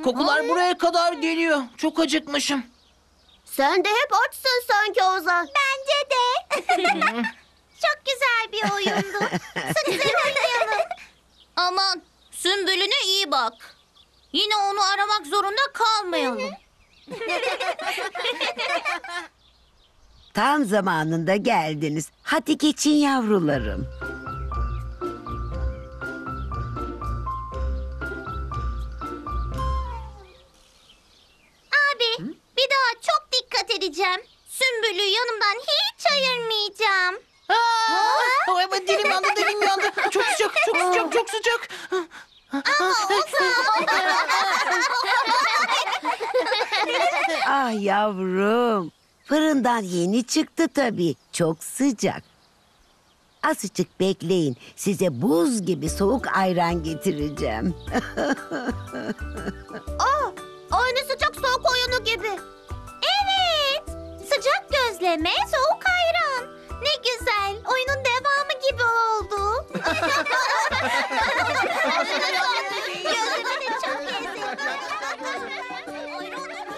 Kokular buraya kadar geliyor. Çok acıkmışım. Sen de hep açsın sanki Ozan. Bence de. Çok güzel bir oyundu. Sık sık oynayalım. Aman Sümbül'üne iyi bak. Yine onu aramak zorunda kalmayalım. Tam zamanında geldiniz. Hadi geçin yavrularım. Abi bir daha çok dikkat edeceğim. Sümbül'ü yanımdan hiç ayırmayacağım. Ay, dilim yandı, dilim yandı. Çok sıcak, çok sıcak, çok sıcak. Ah yavrum. Fırından yeni çıktı tabii. Çok sıcak. Azıcık bekleyin. Size buz gibi soğuk ayran getireceğim. Aynı sıcak soğuk oyunu gibi. Evet. Sıcak gözleme, soğuk